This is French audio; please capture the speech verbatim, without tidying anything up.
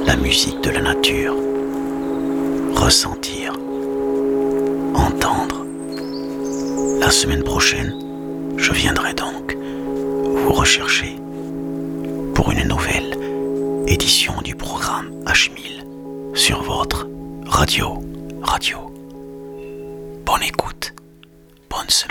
la musique de la nature, ressentir, entendre. La semaine prochaine, je viendrai donc vous rechercher pour une nouvelle édition du programme H mille sur votre radio, radio. Bonne écoute, bonne semaine.